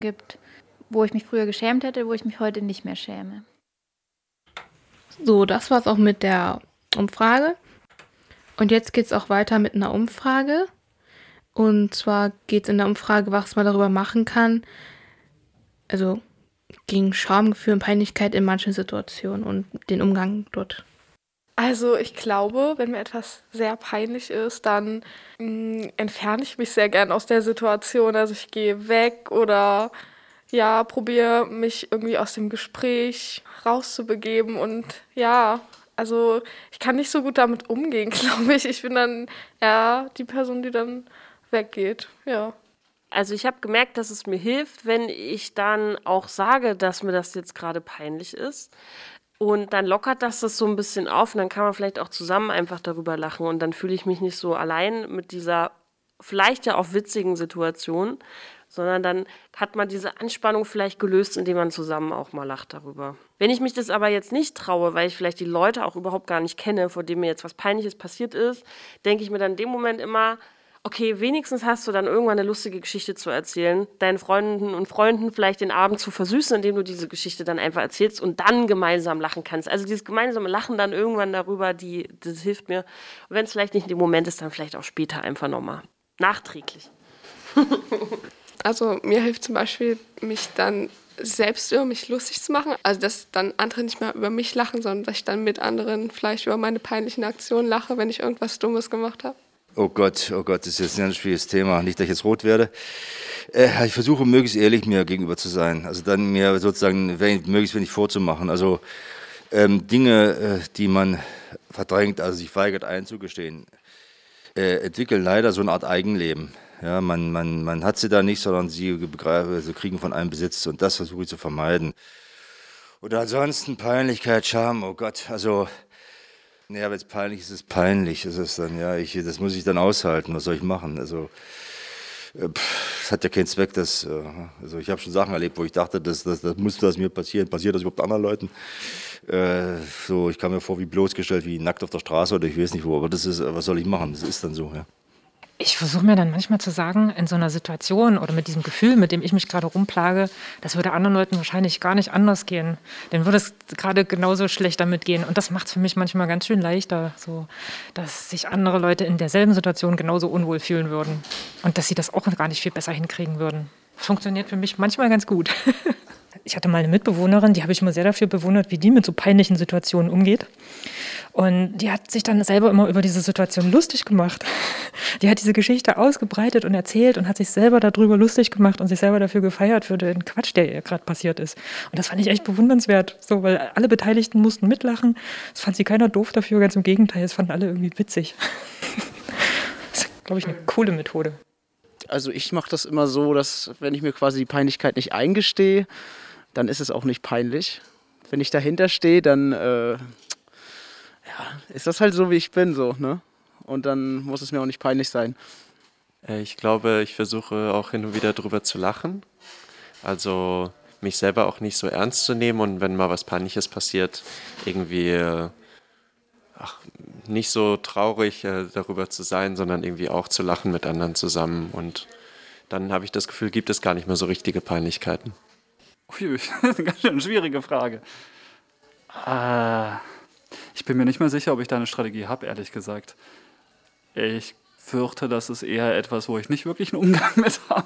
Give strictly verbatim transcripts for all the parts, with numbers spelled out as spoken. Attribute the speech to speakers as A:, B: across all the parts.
A: gibt, wo ich mich früher geschämt hätte, wo ich mich heute nicht mehr schäme.
B: So, das war's auch mit der Umfrage. Und jetzt geht's auch weiter mit einer Umfrage. Und zwar geht's in der Umfrage, was man darüber machen kann. Also gegen Schamgefühl und Peinlichkeit in manchen Situationen und den Umgang dort.
C: Also ich glaube, wenn mir etwas sehr peinlich ist, dann mh, entferne ich mich sehr gern aus der Situation. Also ich gehe weg oder ja, probiere mich irgendwie aus dem Gespräch rauszubegeben. Und ja, also ich kann nicht so gut damit umgehen, glaube ich. Ich bin dann eher die Person, die dann weggeht, ja.
D: Also ich habe gemerkt, dass es mir hilft, wenn ich dann auch sage, dass mir das jetzt gerade peinlich ist. Und dann lockert das das so ein bisschen auf und dann kann man vielleicht auch zusammen einfach darüber lachen. Und dann fühle ich mich nicht so allein mit dieser vielleicht ja auch witzigen Situation, sondern dann hat man diese Anspannung vielleicht gelöst, indem man zusammen auch mal lacht darüber. Wenn ich mich das aber jetzt nicht traue, weil ich vielleicht die Leute auch überhaupt gar nicht kenne, vor denen mir jetzt was Peinliches passiert ist, denke ich mir dann in dem Moment immer, okay, wenigstens hast du dann irgendwann eine lustige Geschichte zu erzählen, deinen Freunden und Freunden vielleicht den Abend zu versüßen, indem du diese Geschichte dann einfach erzählst und dann gemeinsam lachen kannst. Also dieses gemeinsame Lachen dann irgendwann darüber, die, das hilft mir. Und wenn es vielleicht nicht in dem Moment ist, dann vielleicht auch später einfach nochmal. Nachträglich.
C: Also mir hilft zum Beispiel, mich dann selbst über mich lustig zu machen. Also dass dann andere nicht mehr über mich lachen, sondern dass ich dann mit anderen vielleicht über meine peinlichen Aktionen lache, wenn ich irgendwas Dummes gemacht habe.
E: Oh Gott, oh Gott, das ist jetzt ein ganz schwieriges Thema. Nicht, dass ich jetzt rot werde. Äh, ich versuche, möglichst ehrlich mir gegenüber zu sein. Also dann mir sozusagen, wenn, möglichst wenig vorzumachen. Also ähm, Dinge, äh, die man verdrängt, also sich weigert einzugestehen, äh, entwickeln leider so eine Art Eigenleben. Ja, man, man, man hat sie da nicht, sondern sie also kriegen von einem Besitz. Und das versuche ich zu vermeiden. Oder ansonsten Peinlichkeit, Scham, oh Gott, also... Ja, wenn es peinlich ist, ist es peinlich. Das ist dann, ja, ich, das muss ich dann aushalten. Was soll ich machen? Also, es hat ja keinen Zweck, dass, also ich habe schon Sachen erlebt, wo ich dachte, das, das, das muss das mir passieren. Passiert das überhaupt anderen Leuten? Äh, so, ich kam mir vor wie bloßgestellt, wie nackt auf der Straße oder ich weiß nicht wo. Aber das ist, was soll ich machen? Das ist dann so, ja.
F: Ich versuche mir dann manchmal zu sagen, in so einer Situation oder mit diesem Gefühl, mit dem ich mich gerade rumplage, das würde anderen Leuten wahrscheinlich gar nicht anders gehen. Denen würde es gerade genauso schlecht damit gehen. Und das macht es für mich manchmal ganz schön leichter, so, dass sich andere Leute in derselben Situation genauso unwohl fühlen würden. Und dass sie das auch gar nicht viel besser hinkriegen würden. Das funktioniert für mich manchmal ganz gut. Ich hatte mal eine Mitbewohnerin, die habe ich immer sehr dafür bewundert, wie die mit so peinlichen Situationen umgeht. Und die hat sich dann selber immer über diese Situation lustig gemacht. Die hat diese Geschichte ausgebreitet und erzählt und hat sich selber darüber lustig gemacht und sich selber dafür gefeiert für den Quatsch, der ihr gerade passiert ist. Und das fand ich echt bewundernswert, so, weil alle Beteiligten mussten mitlachen. Das fand sie keiner doof dafür, ganz im Gegenteil, das fanden alle irgendwie witzig. Das ist, glaube ich, eine coole Methode.
G: Also ich mache das immer so, dass wenn ich mir quasi die Peinlichkeit nicht eingestehe, dann ist es auch nicht peinlich. Wenn ich dahinter stehe, dann äh, ja, ist das halt so, wie ich bin, so, ne? Und dann muss es mir auch nicht peinlich sein.
H: Ich glaube, ich versuche auch hin und wieder drüber zu lachen. Also mich selber auch nicht so ernst zu nehmen und wenn mal was Peinliches passiert, irgendwie ach, nicht so traurig äh, darüber zu sein, sondern irgendwie auch zu lachen mit anderen zusammen. Und dann habe ich das Gefühl, gibt es gar nicht mehr so richtige Peinlichkeiten.
I: Ui, das ist eine ganz schön schwierige Frage. Äh, ich bin mir nicht mehr sicher, ob ich da eine Strategie habe, ehrlich gesagt. Ich fürchte, das ist eher etwas, wo ich nicht wirklich einen Umgang mit habe.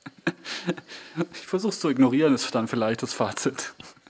I: Ich versuche es zu ignorieren, ist dann vielleicht das Fazit.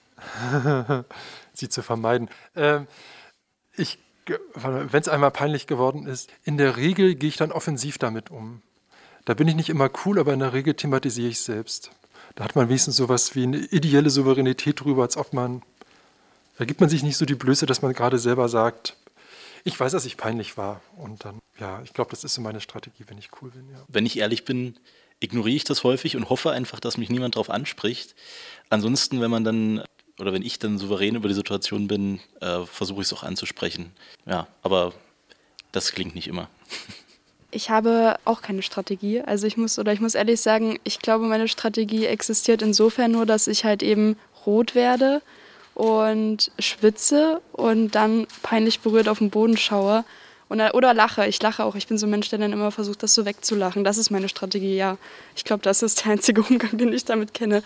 J: Sie zu vermeiden. Ähm, ich, wenn es einmal peinlich geworden ist, in der Regel gehe ich dann offensiv damit um. Da bin ich nicht immer cool, aber in der Regel thematisiere ich es selbst. Da hat man wenigstens sowas wie eine ideelle Souveränität drüber, als ob man, da gibt man sich nicht so die Blöße, dass man gerade selber sagt, ich weiß, dass ich peinlich war. Und dann, ja, ich glaube, das ist so meine Strategie, wenn ich cool bin. Ja.
K: Wenn ich ehrlich bin, ignoriere ich das häufig und hoffe einfach, dass mich niemand darauf anspricht. Ansonsten, wenn man dann, oder wenn ich dann souverän über die Situation bin, äh, versuche ich es auch anzusprechen. Ja, aber das klingt nicht immer.
L: Ich habe auch keine Strategie. Also ich muss, oder ich muss ehrlich sagen, ich glaube, meine Strategie existiert insofern nur, dass ich halt eben rot werde und schwitze und dann peinlich berührt auf den Boden schaue Und, oder lache. Ich lache auch. Ich bin so ein Mensch, der dann immer versucht, das so wegzulachen. Das ist meine Strategie, ja. Ich glaube, das ist der einzige Umgang, den ich damit kenne.